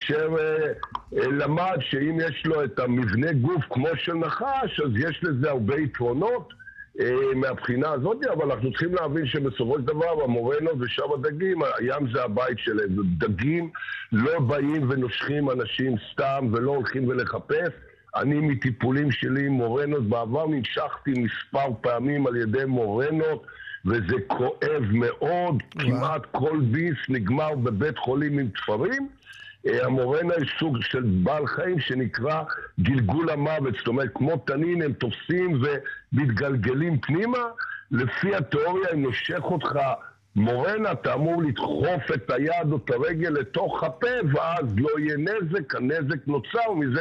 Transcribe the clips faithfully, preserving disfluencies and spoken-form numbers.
כאשר אה, אה, למד שאם יש לו את המבנה גוף כמו של נחש, אז יש לזה הרבה יתרונות אה, מהבחינה הזאת, אבל אנחנו צריכים להבין שבסופו של דבר המורנות ושאר הדגים, הים זה הבית שלהם. דגים לא באים ונושכים אנשים סתם ולא הולכים ולחפש. אני מטיפולים שלי עם מורנות, בעבר נמשכתי מספר פעמים על ידי מורנות, וזה כואב מאוד, כמעט כל ביס נגמר בבית חולים עם תפרים. המורנה היא סוג של בעל חיים שנקרא גלגול המוות, זאת אומרת כמו תנין הם תופסים ומתגלגלים פנימה. לפי התיאוריה אם נושך אותך מורנה אתה אמור לדחוף את היד או את הרגל לתוך הפה ואז לא יהיה נזק, הנזק נוצר מזה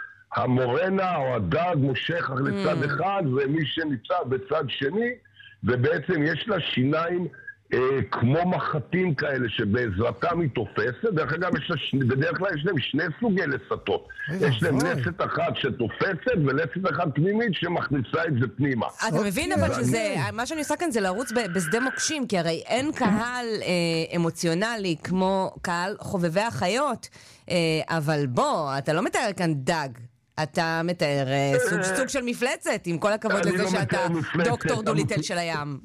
שהמורנה או הדג מושך לצד אחד ומי שנמצא בצד שני, ובעצם יש לה שיניים אה, כמו מחטים כאלה שבעזרתם היא תופסת. דרך אגב, יש לה, בדרך כלל יש להם שני סוגי לסתות. יש להם לסת אחת שתופסת ולסת אחת פנימית שמכניסה את זה פנימה. אתה מבין אבל שזה, מה שאני עושה כאן זה לרוץ בשדה מוקשים, כי הרי אין קהל אה, אמוציונלי כמו קהל חובבי החיות, אה, אבל בוא, אתה לא מתאר כאן דג. אתה מתאר סוג, סוג של מפלצת, עם כל הכבוד לזה לא שאתה דוקטור דוליטל של הים.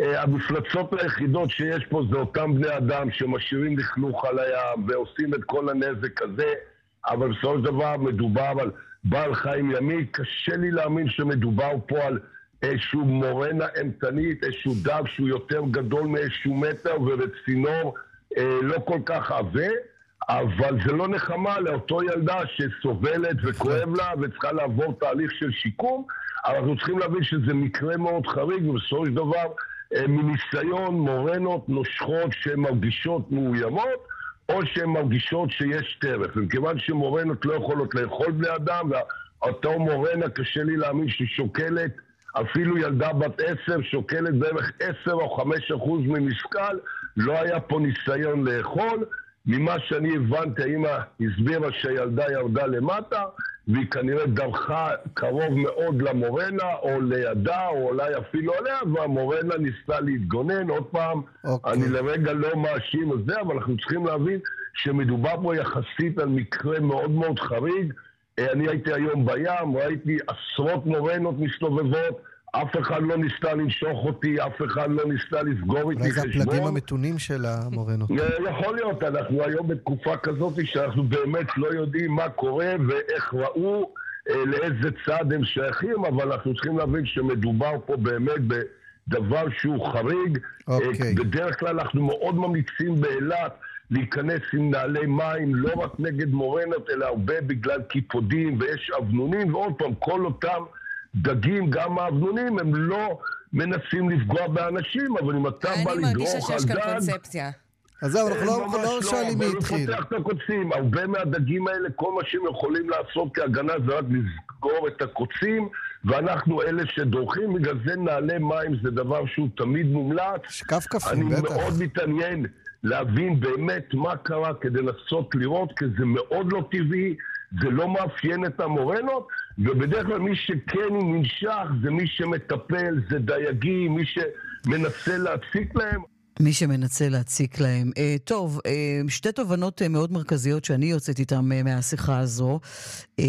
המפלצות היחידות שיש פה זה אותם בני אדם שמשאירים לכלוך על הים ועושים את כל הנזק הזה, אבל בסופו של דבר מדובר על בעל חיים ימי. קשה לי להאמין שמדובר פה על איזשהו מורנה אמתנית, איזשהו דג שהוא יותר גדול מאיזשהו מטר ובצינור לא כל כך עבה. אבל זה לא נחמה לאותו ילדה שסובלת וכואב לה וצריכה לעבור תהליך של שיקום. אבל אנחנו צריכים להבין שזה מקרה מאוד חריג, ובסופו של דבר מניסיון מורנות נושכות שהן מרגישות מאוימות או שהן מרגישות שיש טרף, וכיוון שמורנות לא יכולות לאכול בני אדם, ואותו מורנה קשה לי להאמין ששוקלת, אפילו ילדה בת עשר שוקלת בערך עשר או חמש אחוז ממשקל, לא היה פה ניסיון לאכול. ממה שאני הבנתי, האמא הסבירה שהילדה ירדה למטה, והיא כנראה דרכה קרוב מאוד למורנה, או לידה, או אולי אפילו עליה, והמורנה ניסתה להתגונן. עוד פעם, okay. אני לרגע לא מאשים את זה, אבל אנחנו צריכים להבין שמדובר פה יחסית על מקרה מאוד מאוד חריג. אני הייתי היום בים, ראיתי עשרות מורנות מסתובבות, אף אחד לא ניסתה לנשוך אותי, אף אחד לא ניסתה לסגור איתי חשבון. אולי זה הפלגים המתונים של המורנות. יכול להיות, אנחנו היום בתקופה כזאת שאנחנו באמת לא יודעים מה קורה ואיך ראו, לאיזה צד הם שייכים, אבל אנחנו צריכים להבין שמדובר פה באמת בדבר שהוא חריג. Okay. בדרך כלל אנחנו מאוד ממליצים באילת להיכנס עם נעלי מים, לא רק נגד מורנות, אלא הרבה בגלל קיפודים ויש אבנונים, ועוד פעם, כל אותם דגים, גם האבנונים, הם לא מנסים לפגוע באנשים, אבל אם אתה בא לדרוך על דג... אני מרגישה שיש כאן קונספציה. אז זהו, אנחנו לא שואלים מי התחיל. פותח את הקוצים, הרבה מהדגים האלה, כל מה שהם יכולים לעשות כהגנה זה רק לסגור את הקוצים, ואנחנו אלה שדורכים, בגלל זה נעלי מים זה דבר שהוא תמיד מומלץ. שקף קפים, בטח. אני מאוד מתעניין להבין באמת מה קרה כדי לנסות לראות, כי זה מאוד לא טבעי, זה לא מאפיין את המורנות, ובדרך כלל מי שכן הוא ננשך זה מי שמטפל, זה דייגים, מי שמנסה להציק להם. מי שמנסה להציק להם. Uh, טוב, uh, שתי תובנות uh, מאוד מרכזיות שאני יוצאת איתם uh, מהשיחה הזו. Uh,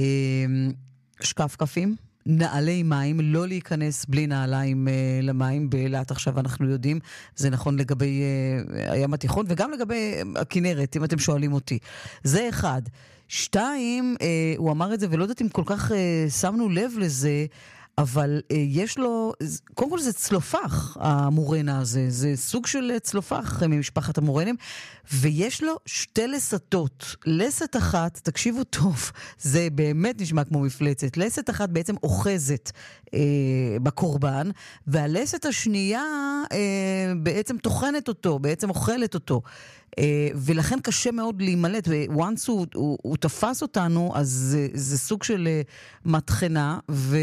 שקף קפים. נעלי מים, לא להיכנס בלי נעליים uh, למים באילת, עכשיו אנחנו יודעים, זה נכון לגבי uh, הים התיכון וגם לגבי uh, הכנרת, אם אתם שואלים אותי. זה אחד. שתיים, uh, הוא אמר את זה ולא יודעת אם כל כך uh, שמנו לב לזה, אבל uh, יש לו, קודם כל זה צלופח, המורנה הזה, זה סוג של צלופח ממשפחת המורנים, ויש לו שתי לסתות. לסת אחת, תקשיבו טוב, זה באמת נשמע כמו מפלצת, לסת אחת בעצם אוחזת אה, בקורבן, והלסת השנייה אה, בעצם תוכנת אותו, בעצם אוכלת אותו. Uh, ולכן קשה מאוד להימלט, וואנס הוא, הוא, הוא תפס אותנו, אז זה, זה סוג של uh, מתחנה,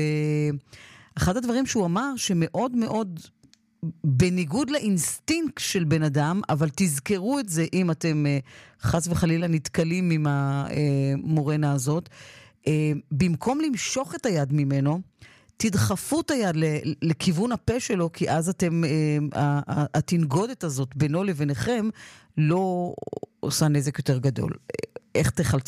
ואחד הדברים שהוא אמר, שמאוד מאוד בניגוד לאינסטינקט של בן אדם, אבל תזכרו את זה אם אתם uh, חס וחלילה נתקלים עם המורנה הזאת, uh, במקום למשוך את היד ממנו, תדחפו את היד לכיוון הפה שלו, כי אז אתם, התנגודת הזאת בינו לביניכם, לא עושה נזק יותר גדול. איך תחלצו?